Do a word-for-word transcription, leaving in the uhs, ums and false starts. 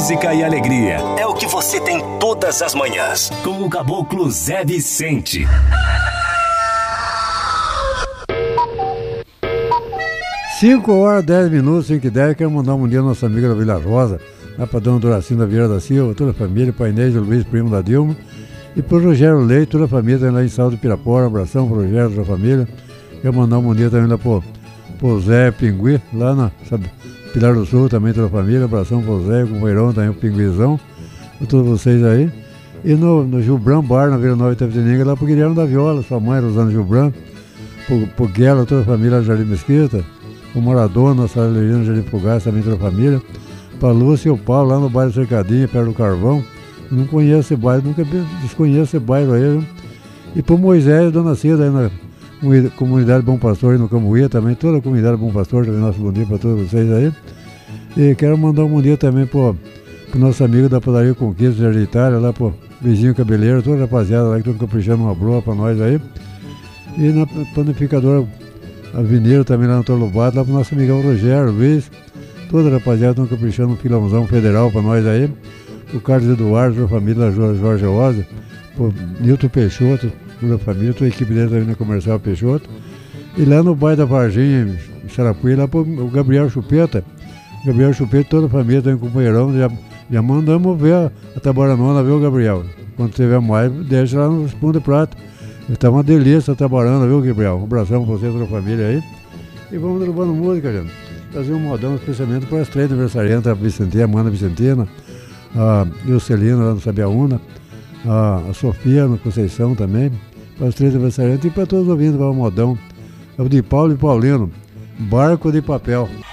música e alegria. É o que você tem todas as manhãs. Com o Caboclo Zé Vicente. cinco horas, dez minutos, cinco e dez. Quero mandar um bom dia à nossa amiga da Vila Rosa, lá para Dona Doracinda Vieira da Silva, toda a família, para Inês e Luiz, primo da Dilma, e para o Rogério Leite, toda a família, também lá em Salto do Pirapora. Um abração para o Rogério, toda a família. Quero mandar um bom dia também lá para o Zé Pingui, lá na sabe, Pilar do Sul, também toda a família. Um abração para o Zé, com o Moirão, também o Pinguizão, para todos vocês aí. E no, no Gilbran Bar, na Vila Nova Itapetininga, lá para o Guilherme da Viola, sua mãe, Rosana Gilbran, para o Guela, toda a família do Jardim Mesquita, o Morador, nossa Alegria, Jardim Fugaz, também toda a família. Para a Lúcia e o Paulo, lá no bairro Cercadinha, perto do Carvão. Não conheço esse bairro, nunca desconheço esse bairro aí. Viu? E para o Moisés e Dona Cida, aí na comunidade Bom Pastor, aí no Cambuí, também, toda a comunidade Bom Pastor, também nosso bom dia para todos vocês aí. E quero mandar um bom dia também para o nosso amigo da Padaria Conquista, Jardim Itália, lá para o vizinho Cabeleiro, toda a rapaziada lá que estão caprichando uma broa para nós aí. E na panificadora Avenida, também lá no Torlobato, lá para o nosso amigão Rogério, Luiz, toda a rapaziada estão caprichando um filãozão federal para nós aí. O Carlos Eduardo, a família Jorge Oza, o Nilton Peixoto, toda a família, toda a equipe dele também na Comercial Peixoto. E lá no bairro da Varginha, em Sarapuí, lá para o Gabriel Chupeta, Gabriel Chupeta, toda a família também com o companheirão, já, já mandamos ver a, a Tabaranona, viu, Gabriel? Quando tiver mais, deixa lá no Fundo de Prata. Está uma delícia a Tabarana, viu, Gabriel? Um abração para você e toda a família aí. E vamos derrubando música, gente. Fazer um modão, especialmente para as três aniversariantes, a Vicentina, a Amanda Vicentina, a Ilcelina lá no Sabiaúna, a, a Sofia no Conceição também, para os três aniversariantes e para todos os ouvintes, para o modão. É o de Paulo e Paulino, Barco de Papel.